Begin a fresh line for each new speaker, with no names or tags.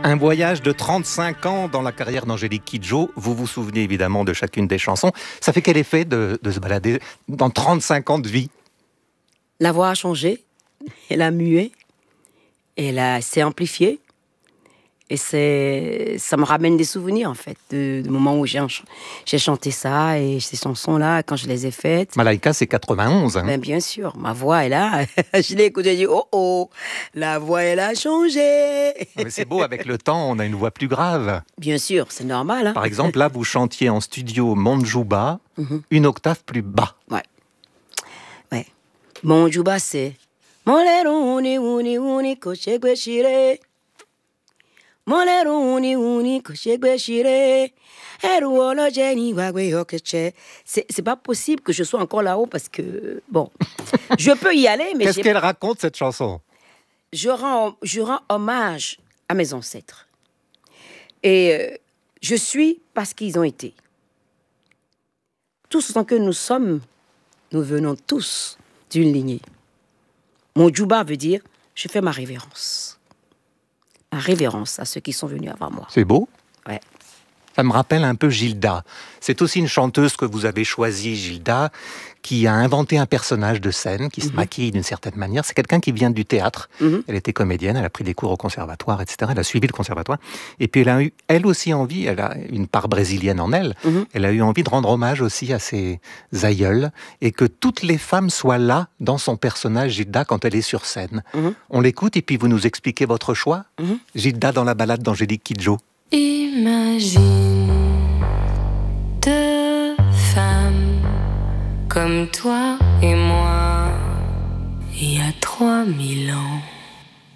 Un voyage de 35 ans dans la carrière d'Angélique Kidjo. Vous vous souvenez évidemment de chacune des chansons. Ça fait quel effet de se balader dans 35 ans de vie?
La voix a changé, elle a mué, s'est amplifiée. Et ça me ramène des souvenirs, en fait, de moments où j'ai chanté ça et ces chansons-là, quand je les ai faites.
Malaika, c'est 91.
Ben, bien sûr, ma voix est là. Je l'ai écoutée et dit, oh, la voix, elle a changé.
Mais c'est beau, avec le temps, on a une voix plus grave.
Bien sûr, c'est normal. Hein.
Par exemple, là, vous chantiez en studio Mondjouba, une octave plus bas.
Ouais. Mondjouba, c'est... Molero uni koshegbe shire. Molero uni koshegbe shire. C'est pas possible que je sois encore là-haut parce que, bon, je peux y aller, mais...
Qu'est-ce qu'elle raconte, cette chanson?
Je rends hommage à mes ancêtres. Et je suis parce qu'ils ont été. Tous autant que nous sommes, nous venons tous d'une lignée. Mondjouba veut dire, je fais ma révérence. Ma révérence à ceux qui sont venus avant moi.
C'est beau.
Ouais.
Ça me rappelle un peu Gilda. C'est aussi une chanteuse que vous avez choisie, Gilda, qui a inventé un personnage de scène, qui se maquille d'une certaine manière. C'est quelqu'un qui vient du théâtre. Elle était comédienne, elle a pris des cours au conservatoire, etc. Elle a suivi le conservatoire. Et puis elle a eu, elle aussi, envie, elle a une part brésilienne en elle, elle a eu envie de rendre hommage aussi à ses aïeuls, et que toutes les femmes soient là, dans son personnage, Gilda, quand elle est sur scène. On l'écoute, et puis vous nous expliquez votre choix. Gilda dans la balade d'Angélique Kidjo.
Imagine deux femmes comme toi et moi, il y a 3000 ans.